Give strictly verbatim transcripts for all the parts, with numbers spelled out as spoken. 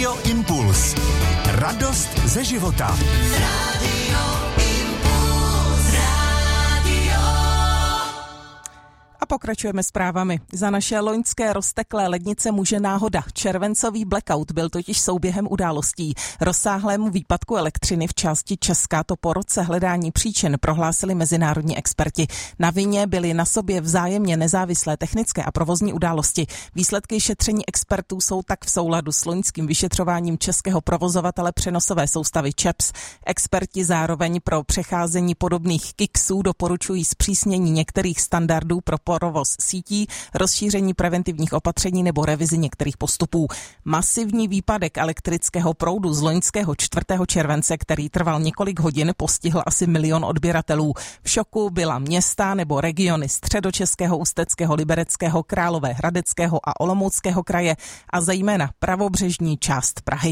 Rádio Impuls. Radost ze života. Rádio Impuls. Rádio. A pokračujeme zprávami. Za naše loňské rozteklé lednice může náhoda. Červencový blackout byl totiž souběhem událostí. Rozsáhlému výpadku elektřiny v části Česka to po roce hledání příčin prohlásili mezinárodní experti. Na vině byly na sobě vzájemně nezávislé technické a provozní události. Výsledky šetření expertů jsou tak v souladu s loňským vyšetřováním českého provozovatele přenosové soustavy ČEPS. Experti zároveň pro přecházení podobných kiksů doporučují zpřísnění některých standardů pro provoz sítí, rozšíření preventivních opatření nebo revizi některých postupů. Masivní výpadek elektrického proudu z loňského čtvrtého července, který trval několik hodin, postihl asi milion odběratelů. V šoku byla města nebo regiony Středočeského, Ústeckého, Libereckého, Královéhradeckého a Olomouckého kraje a zejména pravobřežní část Prahy.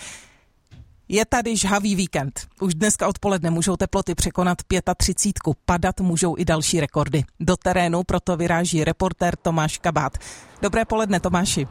Je tady žhavý víkend. Už dneska odpoledne můžou teploty překonat třicet pět, padat můžou i další rekordy. Do terénu proto vyráží reportér Tomáš Kabát. Dobré poledne, Tomáši.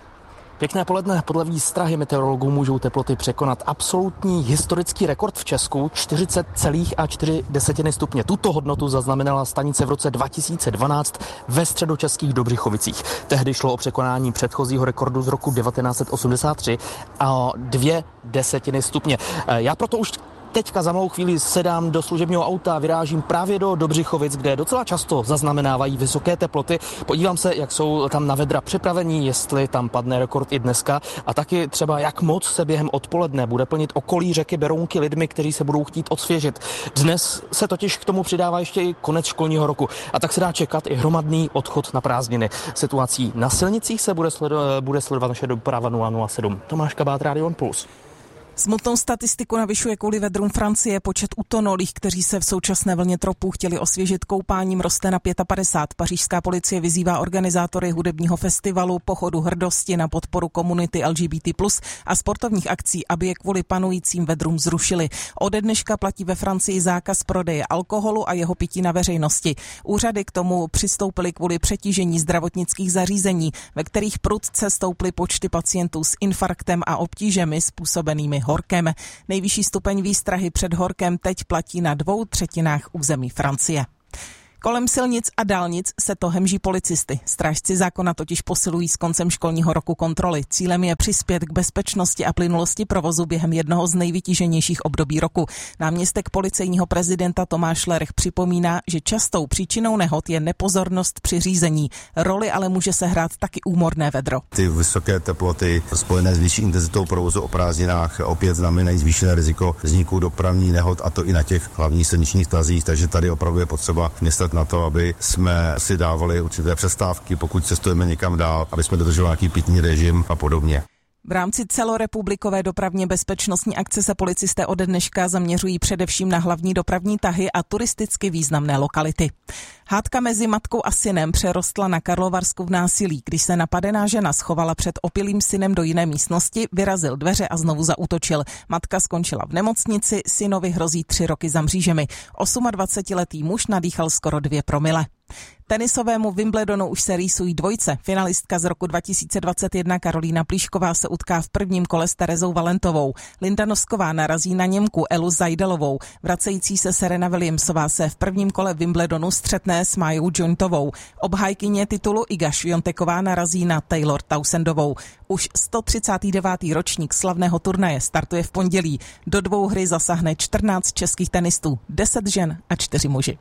Pěkné poledne. Podle výstrahy meteorologů můžou teploty překonat absolutní historický rekord v Česku čtyřicet celá čtyři stupně. Tuto hodnotu zaznamenala stanice v roce dva tisíce dvanáct ve středočeských Dobřichovicích. Tehdy šlo o překonání předchozího rekordu z roku devatenáct set osmdesát tři a dvě desetiny stupně. Já proto už teďka za malou chvíli sedám do služebního auta a vyrážím právě do Dobřichovic, kde docela často zaznamenávají vysoké teploty. Podívám se, jak jsou tam na vedra připravení, jestli tam padne rekord i dneska a taky třeba jak moc se během odpoledne bude plnit okolí řeky Berounky lidmi, kteří se budou chtít osvěžit. Dnes se totiž k tomu přidává ještě i konec školního roku a tak se dá čekat i hromadný odchod na prázdniny. Situací na silnicích se bude, sledo- bude sledovat naše doprava nula nula sedm. Tomáš Kabát, Rádio Impuls. Smutnou statistiku navyšuje kvůli vedrům Francie. Počet utonulých, kteří se v současné vlně tropů chtěli osvěžit koupáním, roste na padesát pět. Pařížská policie vyzývá organizátory hudebního festivalu Pochodu hrdosti na podporu komunity L G B T plus a sportovních akcí, aby je kvůli panujícím vedrům zrušili. Ode dneška platí ve Francii zákaz prodeje alkoholu a jeho pití na veřejnosti. Úřady k tomu přistoupily kvůli přetížení zdravotnických zařízení, ve kterých prudce stouply počty pacientů s infarktem a obtížemi způsobenými horkem. Nejvyšší stupeň výstrahy před horkem teď platí na dvou třetinách území Francie. Kolem silnic a dálnic se to hemží policisty. Strážci zákona totiž posilují s koncem školního roku kontroly. Cílem je přispět k bezpečnosti a plynulosti provozu během jednoho z nejvytíženějších období roku. Náměstek policejního prezidenta Tomáš Lerch připomíná, že častou příčinou nehod je nepozornost při řízení. Roli ale může sehrát taky úmorné vedro. Ty vysoké teploty spojené s vyšší intenzitou provozu o prázdninách opět znamenají zvýšené riziko vzniku dopravních nehod, a to i na těch hlavních silničních tazích, takže tady opravdu je potřeba myslet na to, aby jsme si dávali určité přestávky, pokud cestujeme někam dál, aby jsme dodržovali nějaký pitný režim a podobně. V rámci celorepublikové dopravně bezpečnostní akce se policisté ode dneška zaměřují především na hlavní dopravní tahy a turisticky významné lokality. Hádka mezi matkou a synem přerostla na Karlovarsku v násilí. Když se napadená žena schovala před opilým synem do jiné místnosti, vyrazil dveře a znovu zaútočil. Matka skončila v nemocnici, synovi hrozí tři roky za mřížemi. dvacetiosmiletý muž nadýchal skoro dvě promile. Tenisovému Wimbledonu už se rýsují dvojce. Finalistka z roku dva tisíce dvacet jedna Karolína Plíšková se utká v prvním kole s Terezou Valentovou. Linda Nosková narazí na Němku Elu Zajdelovou. Vracející se Serena Williamsová se v prvním kole Wimbledonu střetne s Májou Jointovou. Obhájkyně titulu Iga Swiateková narazí na Taylor Townsendovou. Už sto třicátý devátý ročník slavného turnaje startuje v pondělí. Do dvou hry zasahne čtrnáct českých tenistů, deset žen a čtyři muži.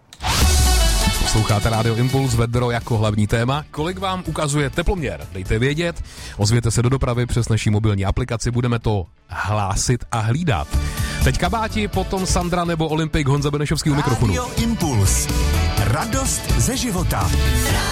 Posloucháte Rádio Impuls, vedro jako hlavní téma. Kolik vám ukazuje teploměr? Dejte vědět, ozvěte se do dopravy přes naší mobilní aplikaci, budeme to hlásit a hlídat. Teď Kabáti, potom Sandra nebo Olympik, Honza Benešovský u mikrofonu. Rádio Impuls. Radost ze života.